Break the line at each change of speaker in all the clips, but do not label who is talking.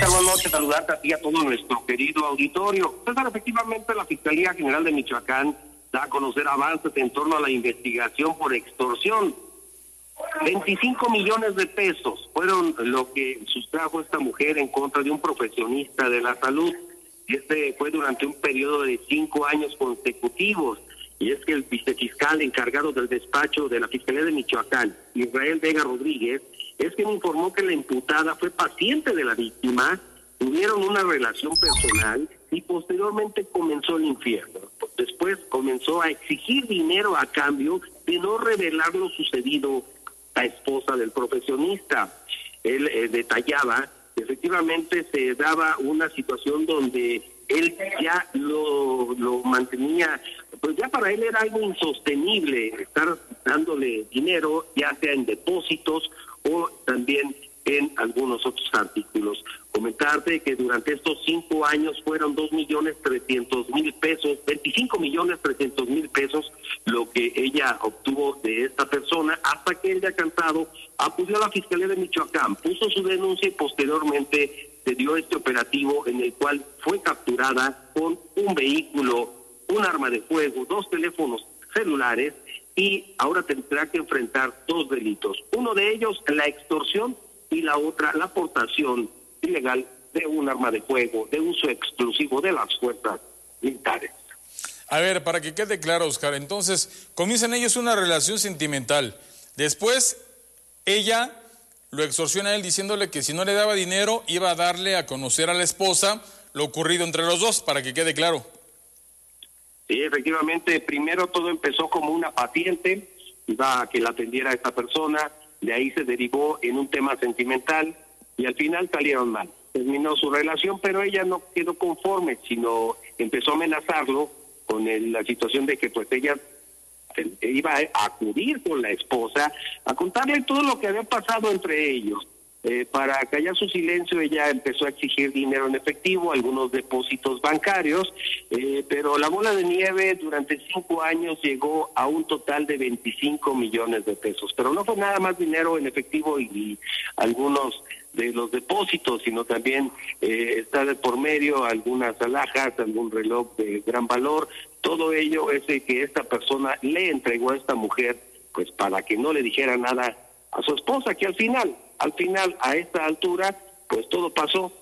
tal? Buenas noches, saludarte a ti y a todo nuestro querido auditorio. César, efectivamente, la Fiscalía General de Michoacán da a conocer avances en torno a la investigación por extorsión. 25 millones de pesos fueron lo que sustrajo esta mujer en contra de un profesionista de la salud. Este fue durante un periodo de 5 años consecutivos. Y es que el vicefiscal encargado del despacho de la Fiscalía de Michoacán, Israel Vega Rodríguez, es quien informó que la imputada fue paciente de la víctima, tuvieron una relación personal y posteriormente comenzó el infierno. Después comenzó a exigir dinero a cambio de no revelar lo sucedido a la esposa del profesionista. Él detallaba que efectivamente se daba una situación donde él ya lo mantenía, pues ya para él era algo insostenible estar dándole dinero, ya sea en depósitos o también en algunos otros artículos. Comentarte que durante estos 5 años fueron 2.300.000 pesos, 25.300.000 pesos, lo que ella obtuvo de esta persona, hasta que él, ya cansado, acudió a la Fiscalía de Michoacán, puso su denuncia y posteriormente se dio este operativo en el cual fue capturada con un vehículo, un arma de fuego, 2 teléfonos celulares, y ahora tendrá que enfrentar 2 delitos. Uno de ellos, la extorsión, y la otra, la aportación ilegal de un arma de fuego de uso exclusivo de las fuerzas militares.
A ver, para que quede claro, Oscar, entonces comienzan ellos una relación sentimental. Después, ella lo extorsiona a él diciéndole que si no le daba dinero iba a darle a conocer a la esposa lo ocurrido entre los dos, para que quede claro.
Sí, efectivamente, primero todo empezó como una paciente, iba a que la atendiera a esta persona, de ahí se derivó en un tema sentimental y al final salieron mal. Terminó su relación, pero ella no quedó conforme, sino empezó a amenazarlo con la situación de que pues ella iba a acudir con la esposa a contarle todo lo que había pasado entre ellos. Para callar su silencio, ella empezó a exigir dinero en efectivo, algunos depósitos bancarios, pero la bola de nieve durante 5 años llegó a un total de 25 millones de pesos. Pero no fue nada más dinero en efectivo y algunos de los depósitos, sino también está de por medio algunas alhajas, algún reloj de gran valor. Todo ello es el que esta persona le entregó a esta mujer, pues para que no le dijera nada a su esposa, que al final, a esta altura, pues todo pasó.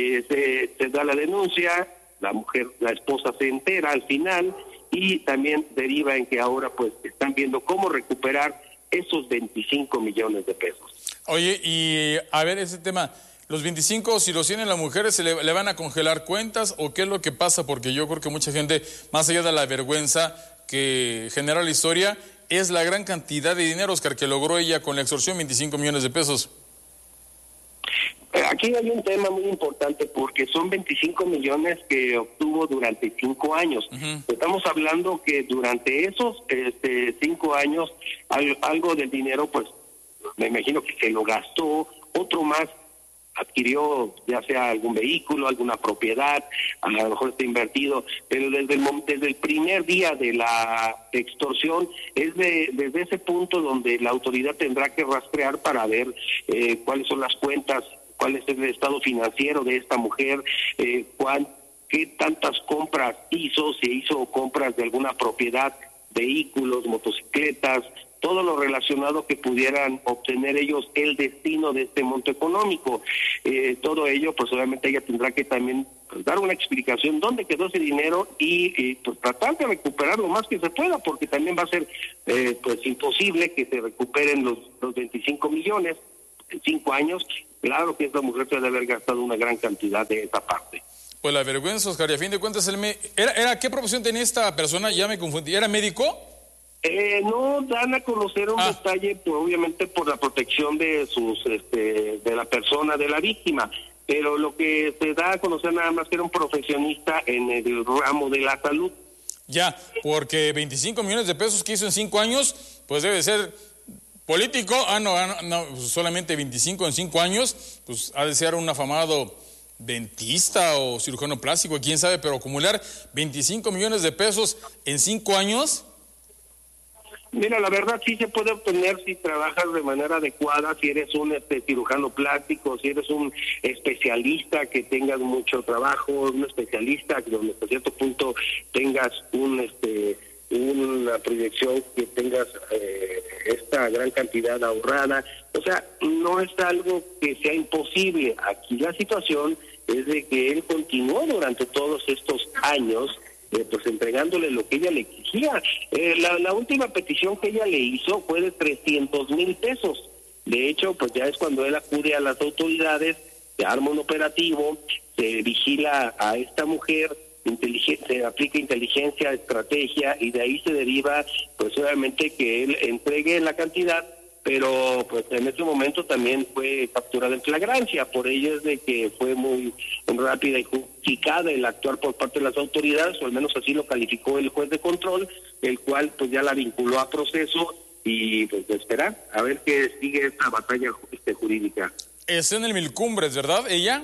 Se da la denuncia, la esposa se entera al final y también deriva en que ahora pues están viendo cómo recuperar esos 25 millones de pesos.
Oye, y a ver ese tema, los 25, si los tienen las mujeres, ¿se le van a congelar cuentas o qué es lo que pasa? Porque yo creo que mucha gente, más allá de la vergüenza que genera la historia, es la gran cantidad de dinero, Oscar, que logró ella con la extorsión, 25 millones de pesos.
Aquí hay un tema muy importante porque son 25 millones que obtuvo durante 5 años. Estamos hablando que durante esos 5 años algo del dinero, pues me imagino que se lo gastó, otro más adquirió ya sea algún vehículo, alguna propiedad, a lo mejor está invertido, pero desde el primer día de la extorsión es desde ese punto donde la autoridad tendrá que rastrear para ver cuáles son las cuentas, cuál es el estado financiero de esta mujer, qué tantas compras hizo, si hizo compras de alguna propiedad, vehículos, motocicletas, todo lo relacionado que pudieran obtener ellos el destino de este monto económico. Todo ello, pues obviamente ella tendrá que también dar una explicación dónde quedó ese dinero y pues tratar de recuperar lo más que se pueda, porque también va a ser pues imposible que se recuperen los 25 millones en 5 años. Claro que esta mujer se debe haber gastado una gran cantidad de esa parte.
Pues la vergüenza, Oscar, y a fin de cuentas, ¿qué profesión tenía esta persona? Ya me confundí, ¿era médico?
No dan a conocer un detalle, obviamente por la protección de de la persona, de la víctima, pero lo que se da a conocer nada más que era un profesionista en el ramo de la salud.
Ya, porque 25 millones de pesos que hizo en 5 años, pues debe ser político. No, solamente 25 en 5 años, pues ha de ser un afamado dentista o cirujano plástico, quién sabe, pero acumular 25 millones de pesos en 5 años...
Mira, la verdad sí se puede obtener si trabajas de manera adecuada, si eres un cirujano plástico, si eres un especialista que tengas mucho trabajo, un especialista que donde hasta cierto punto tengas una proyección, que tengas esta gran cantidad ahorrada. O sea, no es algo que sea imposible. Aquí la situación es de que él continuó durante todos estos años pues entregándole lo que ella le exigía. La última petición que ella le hizo fue de 300,000 pesos. De hecho, pues ya es cuando él acude a las autoridades, se arma un operativo, se vigila a esta mujer, se aplica inteligencia, estrategia, y de ahí se deriva, pues obviamente, que él entregue la cantidad, pero pues en ese momento también fue capturada en flagrancia. Por ello es de que fue muy rápida y justificada el actuar por parte de las autoridades, o al menos así lo calificó el juez de control, el cual pues ya la vinculó a proceso, y pues esperar a ver qué sigue esta batalla jurídica.
Es en el Mil Cumbres, ¿verdad, ella?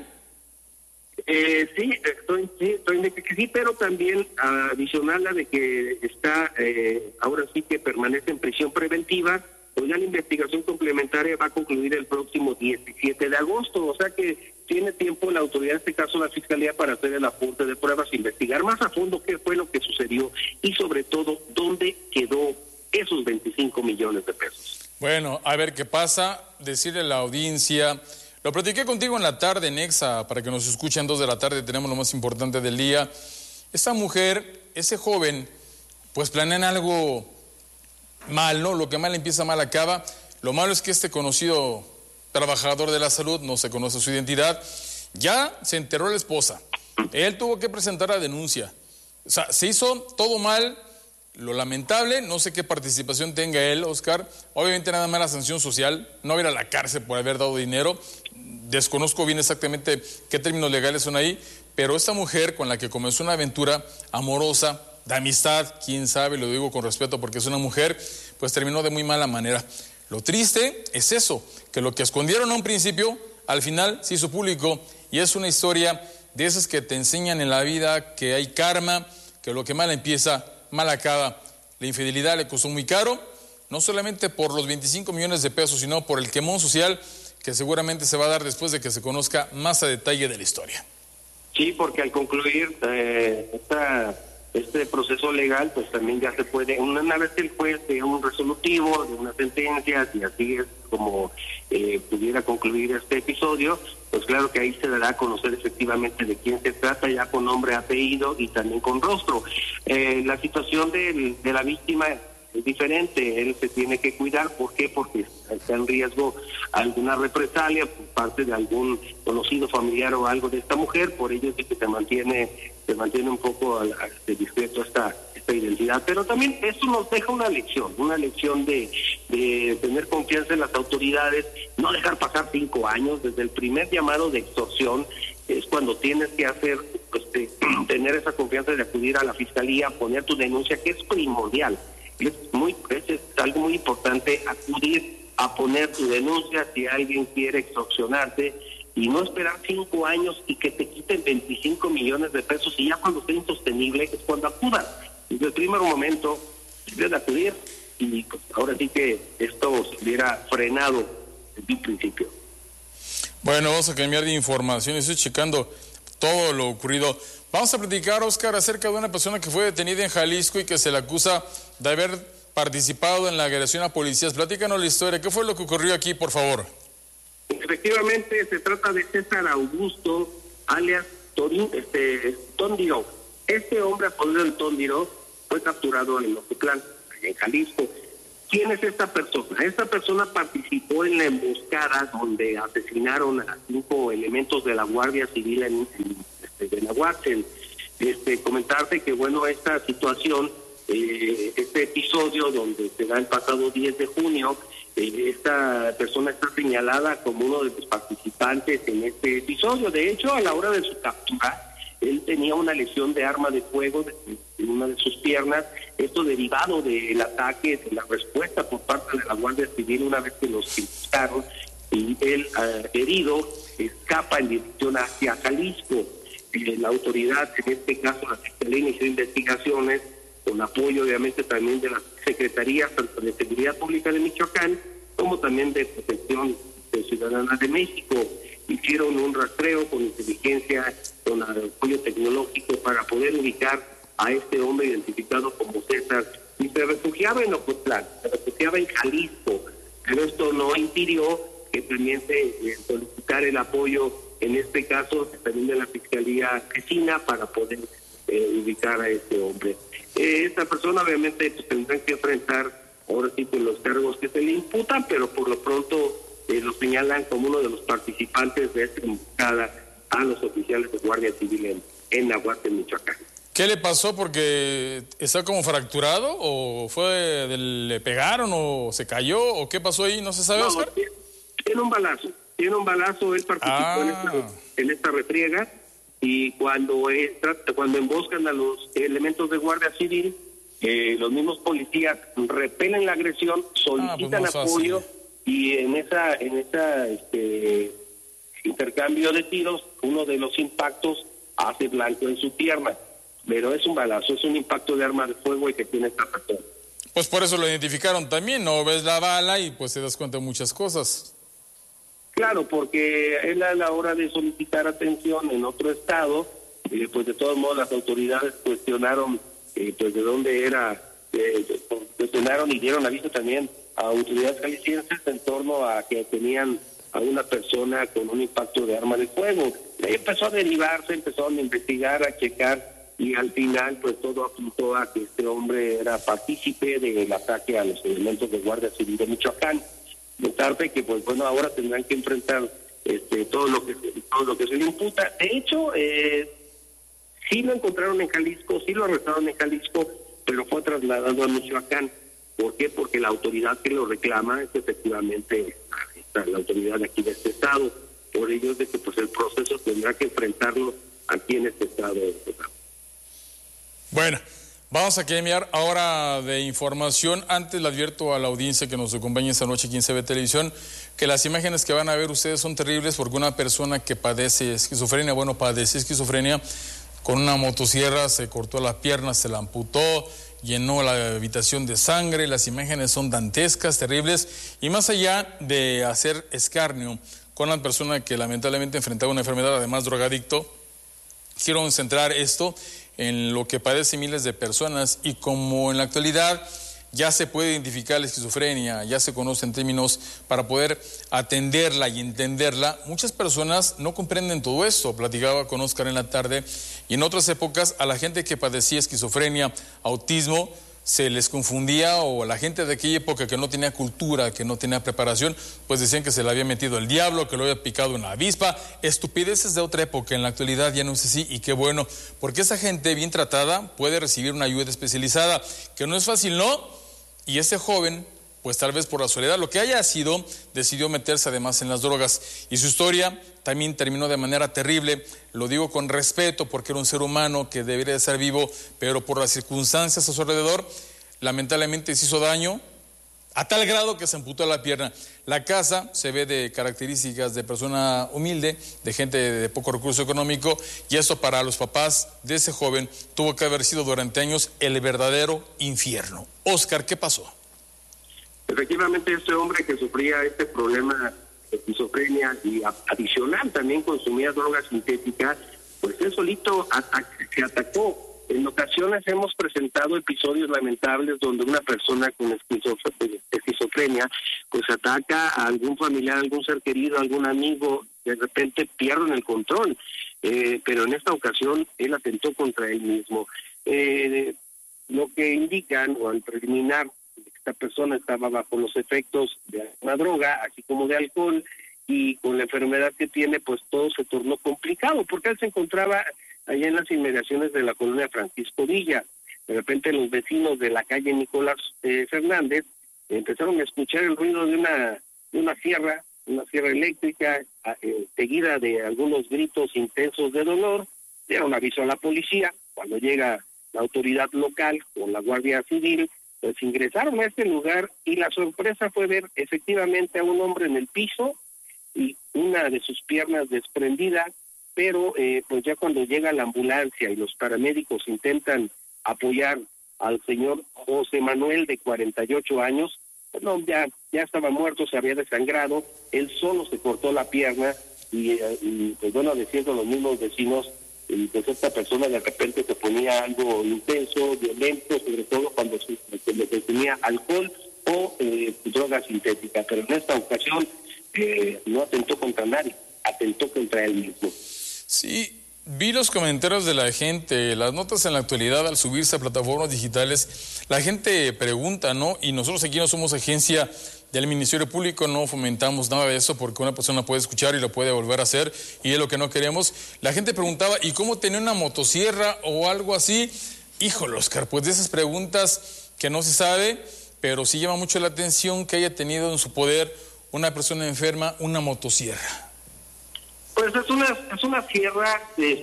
Sí, estoy de que sí, pero también adicional a de que está, ahora sí que permanece en prisión preventiva. Pues ya la investigación complementaria va a concluir el próximo 17 de agosto, o sea que tiene tiempo la autoridad, en este caso la Fiscalía, para hacer el aporte de pruebas, investigar más a fondo qué fue lo que sucedió y sobre todo dónde quedó esos 25 millones de pesos.
Bueno, a ver qué pasa, decirle a la audiencia, lo platiqué contigo en la tarde en Exa, para que nos escuchen 2 de la tarde, tenemos lo más importante del día. Esta mujer, ese joven, pues planean algo mal, ¿no? Lo que mal empieza, mal acaba. Lo malo es que este conocido trabajador de la salud, no se conoce su identidad, ya se enteró la esposa. Él tuvo que presentar la denuncia. O sea, se hizo todo mal. Lo lamentable, no sé qué participación tenga él, Oscar. Obviamente nada más la sanción social, no va a ir a la cárcel por haber dado dinero. Desconozco bien exactamente qué términos legales son ahí, pero esta mujer con la que comenzó una aventura amorosa, de amistad, quién sabe, lo digo con respeto porque es una mujer, pues terminó de muy mala manera. Lo triste es eso, que lo que escondieron a un principio, al final se hizo público, y es una historia de esas que te enseñan en la vida que hay karma, que lo que mal empieza, mal acaba. La infidelidad le costó muy caro, no solamente por los 25 millones de pesos, sino por el quemón social que seguramente se va a dar después de que se conozca más a detalle de la historia.
Sí, porque al concluir este proceso legal, pues también ya se puede, una vez que el juez dé un resolutivo, de una sentencia, y así es como pudiera concluir este episodio, pues claro que ahí se dará a conocer efectivamente de quién se trata, ya con nombre, apellido y también con rostro. La situación de la víctima es diferente, él se tiene que cuidar. ¿Por qué? Porque está en riesgo alguna represalia por parte de algún conocido, familiar o algo de esta mujer. Por ello es que se mantiene un poco discreto esta identidad, pero también esto nos deja una lección de tener confianza en las autoridades, no dejar pasar 5 años. Desde el primer llamado de extorsión es cuando tienes que hacer, tener esa confianza de acudir a la Fiscalía, poner tu denuncia, que es primordial. Es algo muy importante acudir a poner tu denuncia si alguien quiere extorsionarte, y no esperar 5 años y que te quiten 25 millones de pesos, y ya cuando sea insostenible es cuando acudas. Desde el primer momento debe acudir, y pues ahora sí que esto se hubiera frenado desde un principio.
Bueno, vamos a cambiar de información, estoy checando todo lo ocurrido. Vamos a platicar, Oscar, acerca de una persona que fue detenida en Jalisco y que se le acusa de haber participado en la agresión a policías. Platícanos la historia, ¿qué fue lo que ocurrió aquí, por favor?
Efectivamente, se trata de César Augusto, alias Tóndiro. Este hombre, apodado el Tóndiro, fue capturado en Ocotlán, en Jalisco. ¿Quién es esta persona? Esta persona participó en la emboscada donde asesinaron a 5 elementos de la Guardia Civil de Nahuatl. Comentarte que, bueno, esta situación, este episodio donde se da el pasado 10 de junio, esta persona está señalada como uno de los participantes en este episodio. De hecho, a la hora de su captura, él tenía una lesión de arma de fuego en una de sus piernas, esto derivado del ataque, de la respuesta por parte de la Guardia Civil una vez que los imputaron, y él, herido, escapa en dirección hacia Jalisco. La autoridad, en este caso la Fiscalía, inició investigaciones con apoyo obviamente también de las secretarías tanto de Seguridad Pública de Michoacán como también de Protección Ciudadana de México. Hicieron un rastreo con inteligencia, con apoyo tecnológico para poder ubicar a este hombre identificado como César, y se refugiaba en Ocotlán, se refugiaba en Jalisco, pero esto no impidió que también se solicitar el apoyo, en este caso también de la Fiscalía Vecina, para poder ubicar a este hombre. Esta persona obviamente pues, tendrán que enfrentar ahora sí con los cargos que se le imputan, pero por lo pronto lo señalan como uno de los participantes de esta emboscada a los oficiales de Guardia Civil en Nahuatl, Michoacán.
¿Qué le pasó? ¿Porque está como fracturado? ¿O le pegaron o se cayó? ¿O qué pasó ahí? ¿No se sabe, Oscar?
Tiene un balazo, él participó en esta refriega, y cuando emboscan a los elementos de Guardia Civil, los mismos policías repelen la agresión, solicitan apoyo, y en esa intercambio de tiros, uno de los impactos hace blanco en su pierna, pero es un balazo, es un impacto de arma de fuego y que tiene esta persona.
Pues por eso lo identificaron también, ¿no? Ves la bala y pues te das cuenta de muchas cosas.
Claro, porque él a la hora de solicitar atención en otro estado, pues de todos modos las autoridades cuestionaron pues de dónde era, cuestionaron y dieron aviso también a autoridades jaliscienses en torno a que tenían a una persona con un impacto de arma de fuego. Ahí empezó a derivarse, empezaron a investigar, a checar, y al final pues todo apuntó a que este hombre era partícipe del ataque a los elementos de Guardia Civil de Michoacán. De tarde que pues bueno, ahora tendrán que enfrentar todo lo que se le imputa. De hecho, sí lo encontraron en Jalisco, sí lo arrestaron en Jalisco, pero fue trasladado a Michoacán. ¿Por qué? Porque la autoridad que lo reclama es efectivamente la autoridad de aquí de este estado. Por ello es de que pues el proceso tendrá que enfrentarlo aquí en este estado.
Bueno, vamos a cambiar ahora de información. Antes le advierto a la audiencia que nos acompaña esta noche aquí en CB Televisión que las imágenes que van a ver ustedes son terribles, porque una persona que padece esquizofrenia, con una motosierra se cortó la pierna, se la amputó, llenó la habitación de sangre. Las imágenes son dantescas, terribles, y más allá de hacer escarnio con la persona que lamentablemente enfrentaba una enfermedad, además drogadicto, quiero centrar esto en lo que padecen miles de personas, y como en la actualidad ya se puede identificar la esquizofrenia, ya se conocen términos para poder atenderla y entenderla, muchas personas no comprenden todo esto. Platicaba con Oscar en la tarde, y en otras épocas a la gente que padecía esquizofrenia, autismo, se les confundía, o la gente de aquella época que no tenía cultura, que no tenía preparación, pues decían que se le había metido el diablo, que lo había picado una avispa, estupideces de otra época. En la actualidad ya no es así, y qué bueno, porque esa gente bien tratada puede recibir una ayuda especializada, que no es fácil, ¿no? Y ese joven, pues tal vez por la soledad, lo que haya sido, decidió meterse además en las drogas, y su historia también terminó de manera terrible. Lo digo con respeto porque era un ser humano que debería de ser vivo, pero por las circunstancias a su alrededor, lamentablemente se hizo daño a tal grado que se amputó la pierna. La casa se ve de características de persona humilde, de gente de poco recurso económico, y eso para los papás de ese joven tuvo que haber sido durante años el verdadero infierno. Oscar, ¿qué pasó?
Efectivamente, este hombre que sufría este problema de esquizofrenia y adicional también consumía drogas sintéticas, pues él solito se atacó. En ocasiones hemos presentado episodios lamentables donde una persona con esquizofrenia pues ataca a algún familiar, algún ser querido, algún amigo, de repente pierden el control, pero en esta ocasión él atentó contra él mismo. Lo que indican, o al preliminar, esta persona estaba bajo los efectos de una droga, así como de alcohol, y con la enfermedad que tiene, pues todo se tornó complicado, porque él se encontraba allá en las inmediaciones de la colonia Francisco Villa. De repente los vecinos de la calle Nicolás Fernández empezaron a escuchar el ruido de una sierra eléctrica, seguida de algunos gritos intensos de dolor. Dieron aviso a la policía. Cuando llega la autoridad local con la Guardia Civil, pues ingresaron a este lugar, y la sorpresa fue ver efectivamente a un hombre en el piso y una de sus piernas desprendida, pero pues ya cuando llega la ambulancia y los paramédicos intentan apoyar al señor José Manuel, de 48 años. Bueno, ya estaba muerto, se había desangrado, él solo se cortó la pierna y pues bueno, diciendo los mismos vecinos, pues esta persona de repente se ponía algo intenso, violento, sobre todo cuando se consumía alcohol o droga sintética, pero en esta ocasión no atentó contra nadie, atentó contra él mismo.
Sí, vi los comentarios de la gente, las notas en la actualidad al subirse a plataformas digitales, la gente pregunta, ¿no? Y nosotros aquí no somos agencia del Ministerio Público, no fomentamos nada de eso porque una persona puede escuchar y lo puede volver a hacer y es lo que no queremos. La gente preguntaba, ¿y cómo tenía una motosierra o algo así? Híjole, Oscar, pues de esas preguntas que no se sabe, pero sí llama mucho la atención que haya tenido en su poder una persona enferma una motosierra.
Pues es una sierra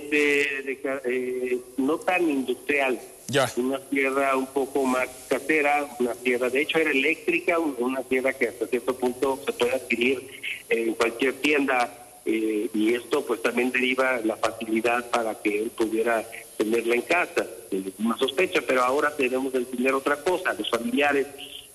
no tan industrial.
Ya.
Una sierra un poco más casera, una sierra, de hecho era eléctrica, una sierra que hasta cierto punto se puede adquirir en cualquier tienda, y esto pues también deriva la facilidad para que él pudiera tenerla en casa, una sospecha, pero ahora debemos entender otra cosa, los familiares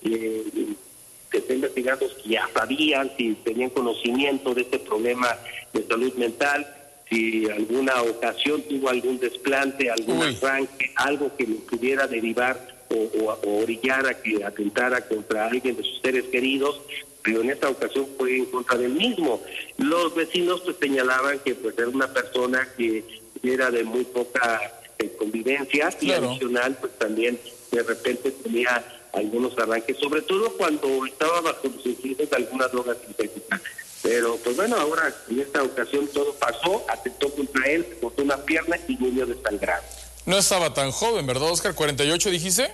que estén investigados ya sabían, si tenían conocimiento de este problema de salud mental, si alguna ocasión tuvo algún desplante, algún arranque, algo que le pudiera derivar o orillar a que atentara contra alguien de sus seres queridos, pero en esta ocasión fue en contra del mismo. Los vecinos pues señalaban que pues era una persona que era de muy poca convivencia, claro, y adicional pues también de repente tenía algunos arranques, sobre todo cuando estaba bajo los influjos de alguna droga sintética. Pero pues bueno, ahora en esta ocasión todo pasó, atentó contra él, se cortó una pierna y murió desangrado.
No estaba tan joven, ¿verdad, Oscar? ¿48 dijiste?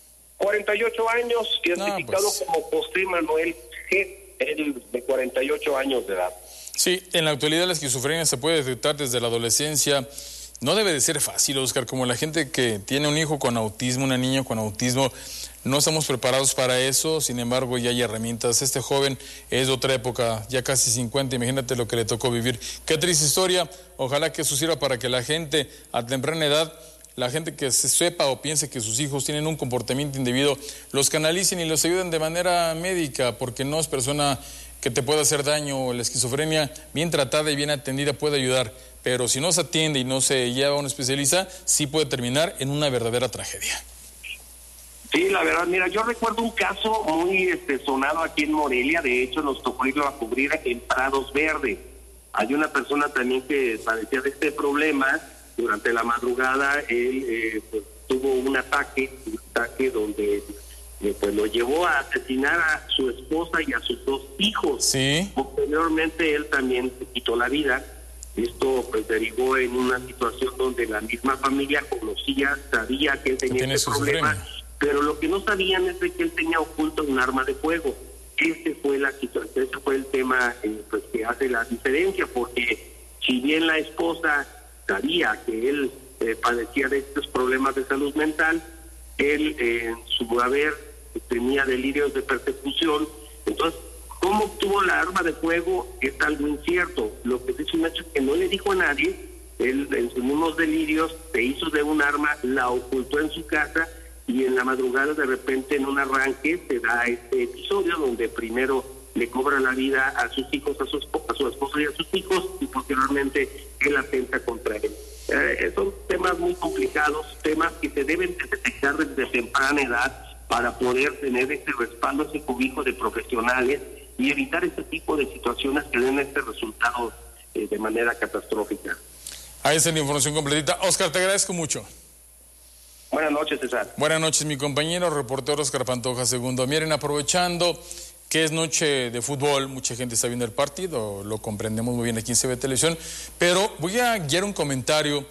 48 años, identificado como José Manuel G., él de 48 años de edad.
Sí, en la actualidad la esquizofrenia se puede detectar desde la adolescencia. No debe de ser fácil, Oscar, como la gente que tiene un hijo con autismo, una niña con autismo, no estamos preparados para eso, sin embargo ya hay herramientas. Este joven es de otra época, ya casi 50, imagínate lo que le tocó vivir. Qué triste historia, ojalá que eso sirva para que la gente a temprana edad, la gente que se sepa o piense que sus hijos tienen un comportamiento indebido, los canalicen y los ayuden de manera médica, porque no es persona que te pueda hacer daño. La esquizofrenia bien tratada y bien atendida puede ayudar, pero si no se atiende y no se lleva a un especialista, sí puede terminar en una verdadera tragedia.
Sí, la verdad, mira, yo recuerdo un caso muy sonado aquí en Morelia, de hecho nos tocó irlo a cubrir en Prados Verdes. Hay una persona también que padecía de este problema. Durante la madrugada él pues, tuvo un ataque donde pues lo llevó a asesinar a su esposa y a sus 2 hijos.
Sí.
Posteriormente él también se quitó la vida. Esto pues derivó en una situación donde la misma familia conocía, sabía que él tenía este problema, pero lo que no sabían es de que él tenía oculto un arma de fuego. Ese fue el tema pues que hace la diferencia, porque si bien la esposa sabía que él padecía de estos problemas de salud mental, él en su haber tenía delirios de persecución. Entonces, ¿cómo obtuvo la arma de fuego? Es algo incierto. Lo que es un hecho que no le dijo a nadie. Él en sus mismos delirios se hizo de un arma, la ocultó en su casa, y en la madrugada de repente en un arranque se da este episodio donde primero le cobra la vida a sus hijos, a su esposa y a sus hijos, y posteriormente él atenta contra él. Son temas muy complicados, temas que se deben detectar desde temprana edad para poder tener ese respaldo, ese cobijo de profesionales y evitar este tipo de situaciones que den este resultado de manera catastrófica.
Ahí está la información completita. Oscar, te agradezco mucho.
Buenas noches, César.
Buenas noches, mi compañero reportero Oscar Pantoja II. Miren, aprovechando que es noche de fútbol, mucha gente está viendo el partido, lo comprendemos muy bien aquí en CB Televisión, pero voy a guiar un comentario